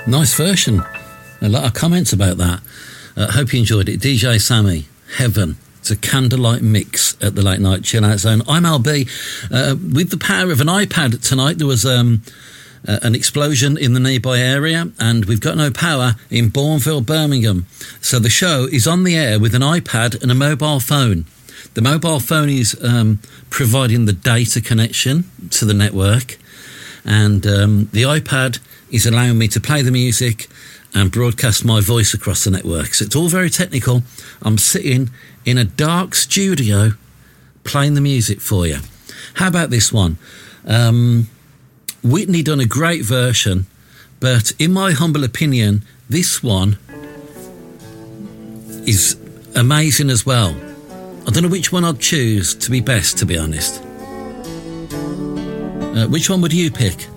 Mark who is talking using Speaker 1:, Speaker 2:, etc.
Speaker 1: Nice version. A lot of comments about that. Hope you enjoyed it. DJ Sammy, Heaven. It's a candlelight mix at the Late Night Chill Out Zone. I'm LB. With the power of an iPad tonight, there was an explosion in the nearby area, and we've got no power in Bourneville, Birmingham. So the show is on the air with an iPad and a mobile phone. The mobile phone is providing the data connection to the network, and the iPad is allowing me to play the music and broadcast my voice across the network. So it's all very technical. I'm sitting in a dark studio playing the music for you. How about this one? Whitney done a great version, but in my humble opinion, this one is amazing as well. I don't know which one I'd choose to be best, to be honest. Which one would you pick?